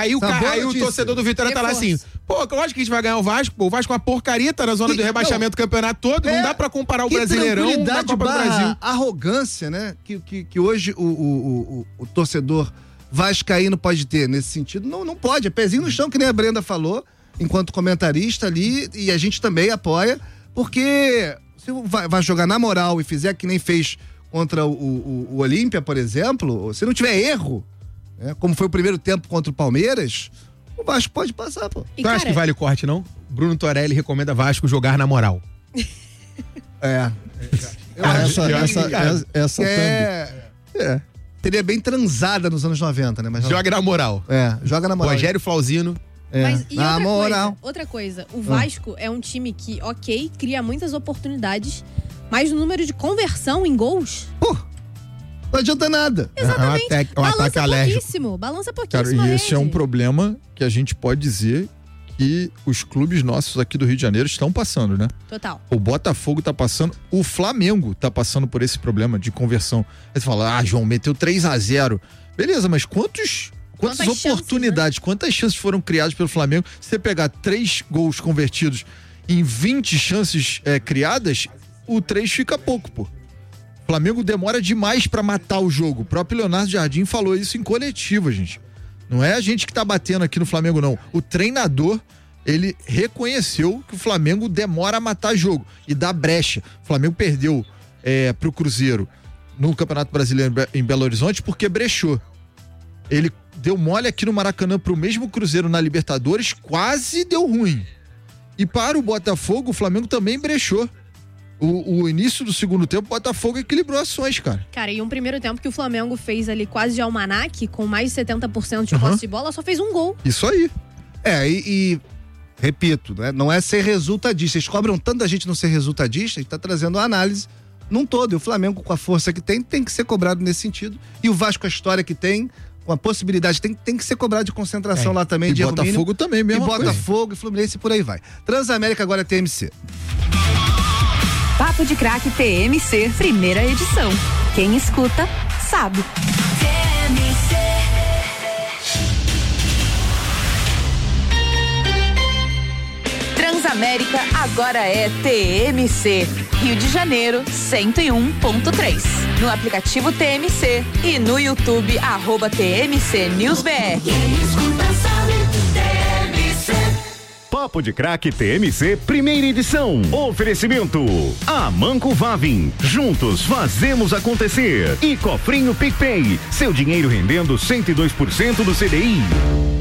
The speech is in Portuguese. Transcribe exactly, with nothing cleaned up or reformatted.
aí o, ca... aí o torcedor do Vitória tá lá assim, pô, lógico que a gente vai ganhar o Vasco, pô, o Vasco é uma porcaria, tá na zona e, do rebaixamento do campeonato todo, é, não dá pra comparar o Brasileirão da Copa do Brasil. Arrogância, né, que, que, que hoje o, o, o, o torcedor vascaíno pode ter nesse sentido, não, não pode, é pezinho no chão, que nem a Brenda falou, enquanto comentarista ali, e a gente também apoia, porque se vai, vai jogar na moral e fizer que nem fez contra o, o, o Olímpia, por exemplo, se não tiver erro, né, como foi o primeiro tempo contra o Palmeiras, o Vasco pode passar, pô. E tu cara... acha que vale o corte, não? Bruno Torelli recomenda Vasco jogar na moral. É. Cara, essa, essa, essa, essa é, é. Teria bem transada nos anos noventa, né? Mas joga na moral. É, joga na moral. Rogério Flauzino. É. Mas e na outra moral. Coisa, outra coisa, o Vasco ah. é um time que, ok, cria muitas oportunidades, mas o número de conversão em gols... Pô, não adianta nada. Exatamente. É um ataque, um balança ataque alérgico. pouquíssimo, balança pouquíssimo. Cara, e esse é um problema que a gente pode dizer que os clubes nossos aqui do Rio de Janeiro estão passando, né? Total. O Botafogo tá passando, o Flamengo tá passando por esse problema de conversão. Aí você fala, ah, João, meteu três a zero. Beleza, mas quantos... Quantas, quantas oportunidades, chances, né? Quantas chances foram criadas pelo Flamengo? Se você pegar três gols convertidos em vinte chances é, criadas, o três fica pouco, pô. O Flamengo demora demais pra matar o jogo. O próprio Leonardo Jardim falou isso em coletiva, gente. Não é a gente que tá batendo aqui no Flamengo, não. O treinador, ele reconheceu que o Flamengo demora a matar jogo e dá brecha. O Flamengo perdeu é, pro Cruzeiro no Campeonato Brasileiro em Belo Horizonte porque brechou. Ele deu mole aqui no Maracanã pro mesmo Cruzeiro na Libertadores, quase deu ruim. E para o Botafogo, o Flamengo também brechou. O, o início do segundo tempo, o Botafogo equilibrou ações, cara. Cara, e um primeiro tempo que o Flamengo fez ali quase de almanaque, com mais de setenta por cento de Uhum. posse de bola, só fez um gol. Isso aí. É, e, e repito, né, não é ser resultadista. Eles cobram tanta gente não ser resultadista, a gente tá trazendo a análise num todo. E o Flamengo, com a força que tem, tem que ser cobrado nesse sentido. E o Vasco, com a história que tem, com a possibilidade, tem, tem que ser cobrado de concentração é. lá também, e de Botafogo mínimo. também, mesmo. E Botafogo, e Fluminense, e por aí vai. Transamérica agora é T M C. Papo de Craque T M C, primeira edição. Quem escuta, sabe. T M C. Transamérica agora é T M C. Rio de Janeiro, cento e um ponto três. No aplicativo T M C e no YouTube, arroba T M C News B R. Quem escuta sabe, T M C. Papo de Craque T M C, primeira edição. Oferecimento: Amanco Vavin. Juntos fazemos acontecer. E Cofrinho PicPay. Seu dinheiro rendendo cento e dois por cento do C D I.